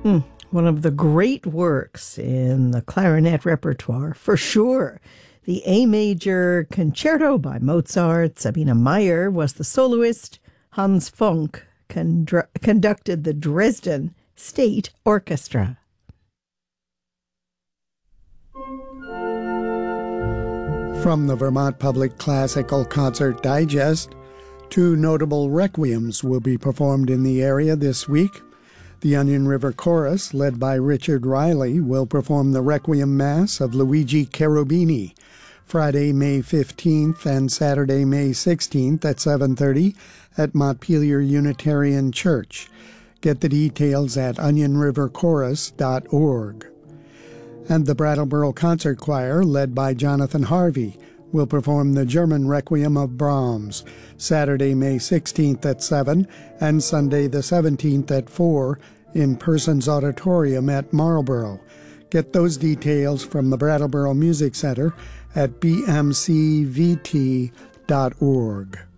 One of the great works in the clarinet repertoire, for sure. The A Major Concerto by Mozart. Sabine Meyer was the soloist. Hans Funk conducted the Dresden State Orchestra. From the Vermont Public Classical Concert Digest, 2 notable requiems will be performed in the area this week. The Onion River Chorus, led by Richard Riley, will perform the Requiem Mass of Luigi Cherubini, Friday, May 15th and Saturday, May 16th at 7:30 at Montpelier Unitarian Church. Get the details at onionriverchorus.org. And the Brattleboro Concert Choir, led by Jonathan Harvey, will perform the German Requiem of Brahms, Saturday, May 16th at 7 and Sunday the 17th at 4 in Persons Auditorium at Marlborough. Get those details from the Brattleboro Music Center at bmcvt.org.